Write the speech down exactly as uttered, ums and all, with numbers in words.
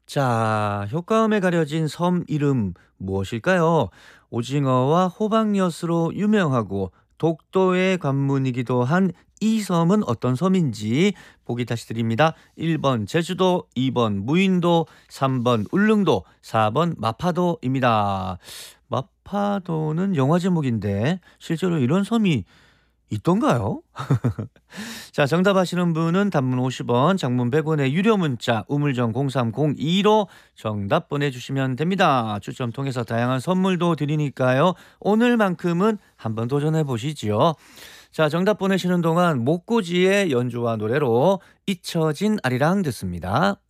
자, 효과음에 가려진 섬 이름 무엇일까요? 오징어와 호박엿으로 유명하고 독도의 관문이기도 한 이 섬은 어떤 섬인지 보기 다시 드립니다. 일 번 제주도, 이 번 무인도, 삼 번 울릉도, 사 번 마파도입니다. 마파도는 영화 제목인데 실제로 이런 섬이 있던가요? 자, 정답 아시는 분은 단문 오십 원, 장문 백 원의 유료 문자 우물정 공삼공이로 정답 보내주시면 됩니다. 추첨 통해서 다양한 선물도 드리니까요. 오늘만큼은 한번 도전해 보시죠. 자, 정답 보내시는 동안 목고지의 연주와 노래로 잊혀진 아리랑 듣습니다.